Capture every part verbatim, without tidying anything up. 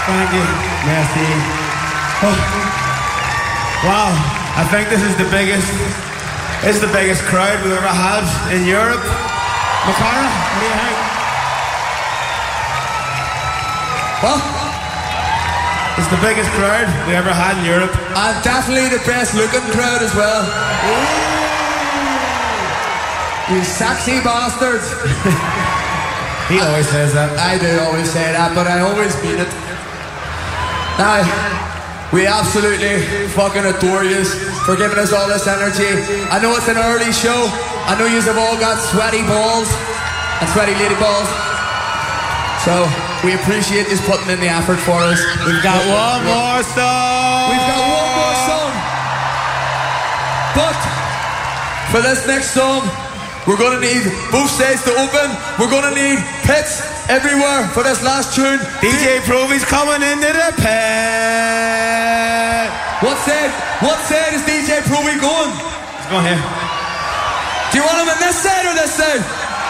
Thank you. Merci. Oh. Wow, I think this is the biggest, this is the biggest crowd we've ever had in Europe. Makara, what do you think? What? It's the biggest crowd we ever had in Europe. And definitely the best looking crowd as well. You sexy bastards. He always says that. I do always say that, but I always mean it. Now, we absolutely fucking adore you for giving us all this energy. I know it's an early show. I know you have all got sweaty balls and sweaty lady balls. So, we appreciate you putting in the effort for us. We've got one more song. We've got one more song. But, for this next song, we're going to need both stages to open. We're going to need pits everywhere for this last tune. D J Provy's coming into the pit. What side? What side is D J Provy going? He's going here. Do you want him on this side or this side?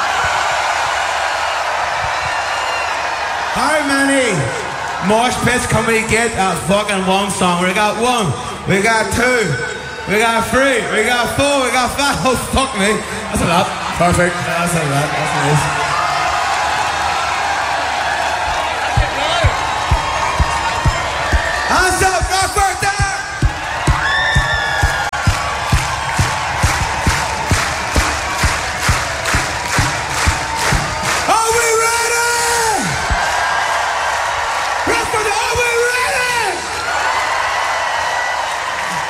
How many mosh pits can we get at fucking one song? We got one, we got two, we got three, we got four, we got five. Oh, fuck me. That's a lot. Perfect. That's a lot. That's nice.